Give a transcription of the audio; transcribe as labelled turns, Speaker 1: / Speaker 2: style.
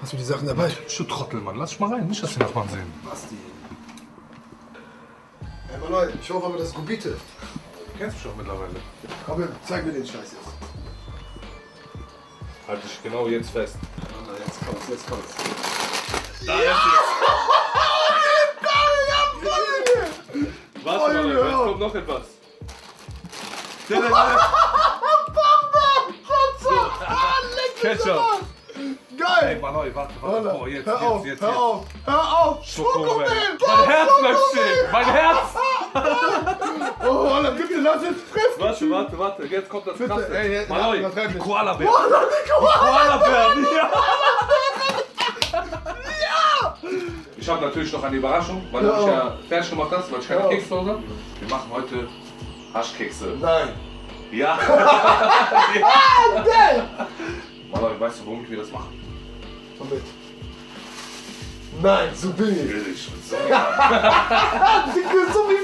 Speaker 1: Hast du die Sachen dabei?
Speaker 2: Du Trottel, Mann. Lass dich mal rein. Nicht, dass die Nachbarn sehen.
Speaker 1: Basti. Ey, Maloi, ich hoffe aber, das ist Gubite.
Speaker 2: Du kennst mich doch mittlerweile.
Speaker 1: Aber zeig mir den Scheiß jetzt.
Speaker 2: Halt dich genau jetzt fest.
Speaker 1: Jetzt kommt's, jetzt kommt's.
Speaker 2: Da ist es. Warte mal, jetzt kommt noch etwas. Ketchup.
Speaker 1: Geil!
Speaker 2: Ey, Mann, warte. Oh, jetzt.
Speaker 1: Hör auf!
Speaker 2: Schokomel. Mein Herz bleibt stehen. Mein Herz.
Speaker 1: Oh, Alter, bitte lass jetzt fressen!
Speaker 2: Warte. Jetzt kommt das
Speaker 1: Bitte,
Speaker 2: Krasse.
Speaker 1: ey,
Speaker 2: Maloi,
Speaker 1: übertreib
Speaker 2: die
Speaker 1: nicht.
Speaker 2: Koala-Bären. Koala-Bären, ja. Ich habe natürlich noch eine Überraschung, weil du mich ja fertig gemacht hast, weil ich keine Kekse zu Hause habe. Wir machen heute Haschkekse.
Speaker 1: Nein!
Speaker 2: Ja.
Speaker 1: Geil!
Speaker 2: Maloi, weißt du, womit wir das machen?
Speaker 1: Womit? Nein, so billig!
Speaker 2: Billig.
Speaker 1: So wie